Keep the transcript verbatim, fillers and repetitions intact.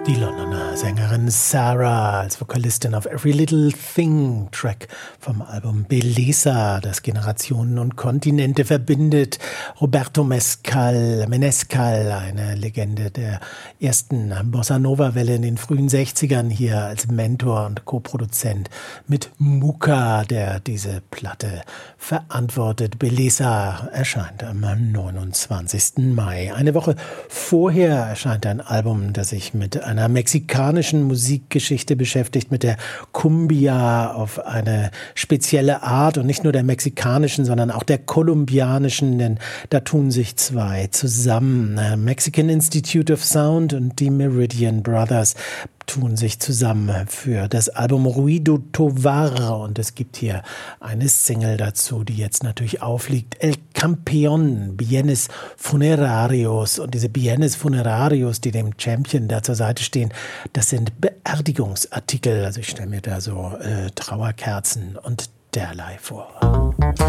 Die Londoner Sängerin Sarah als Vokalistin auf Every Little Thing, Track vom Album Beleza, das Generationen und Kontinente verbindet. Roberto Mescal, Menescal, eine Legende der ersten Bossa-Nova-Welle in den frühen sechzigern, hier als Mentor und Co-Produzent mit Muka, der diese Platte verantwortet. Beleza erscheint am neunundzwanzigsten Mai. Eine Woche vorher erscheint ein Album, das sich mit einer mexikanischen Musikgeschichte beschäftigt, mit der Cumbia auf eine spezielle Art und nicht nur der mexikanischen, sondern auch der kolumbianischen, denn da tun sich zwei zusammen. Mexican Institute of Sound und die Meridian Brothers tun sich zusammen für das Album Ruido Tovar und es gibt hier eine Single dazu, die jetzt natürlich aufliegt. El Campeón, Bienes Funerarios, und diese Bienes Funerarios, die dem Champion da zur Seite stehen, das sind Beerdigungsartikel, also ich stelle mir da so äh, Trauerkerzen und derlei vor.